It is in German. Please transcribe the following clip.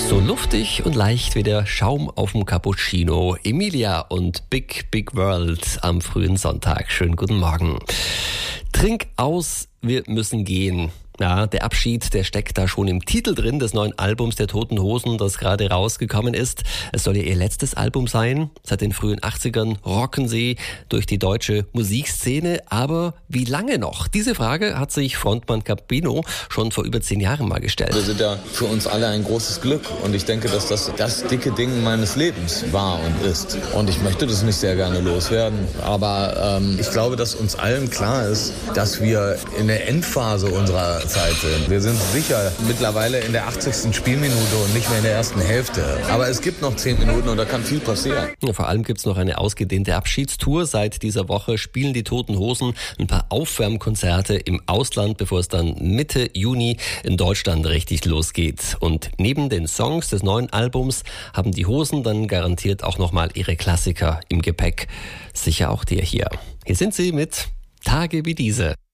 So luftig und leicht wie der Schaum auf dem Cappuccino. Emilia und Big Big World am frühen Sonntag. Schönen guten Morgen. Trink aus, wir müssen gehen. Ja, der Abschied, der steckt da schon im Titel drin des neuen Albums der Toten Hosen, das gerade rausgekommen ist. Es soll ja ihr letztes Album sein. Seit den frühen 80ern rocken sie durch die deutsche Musikszene. Aber wie lange noch? Diese Frage hat sich Frontmann Capino schon vor über 10 Jahren mal gestellt. Wir sind ja für uns alle ein großes Glück und ich denke, dass das dicke Ding meines Lebens war und ist. Und ich möchte das nicht sehr gerne loswerden. Aber ich glaube, dass uns allen klar ist, dass wir in der Endphase unserer Zeit sind. Wir sind sicher mittlerweile in der 80. Spielminute und nicht mehr in der ersten Hälfte. Aber es gibt noch 10 Minuten und da kann viel passieren. Ja, vor allem gibt's noch eine ausgedehnte Abschiedstour. Seit dieser Woche spielen die Toten Hosen ein paar Aufwärmkonzerte im Ausland, bevor es dann Mitte Juni in Deutschland richtig losgeht. Und neben den Songs des neuen Albums haben die Hosen dann garantiert auch nochmal ihre Klassiker im Gepäck. Sicher auch der hier. Hier sind sie mit Tage wie diese.